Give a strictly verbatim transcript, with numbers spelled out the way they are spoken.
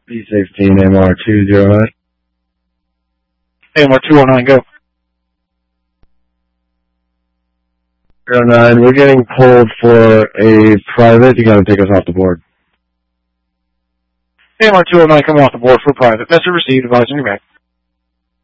B sixteen M R two zero nine. M R two oh nine, go. zero nine, we're getting pulled for a private. You gotta take us off the board. M R two oh nine coming off the board for private. Message received, advising you back.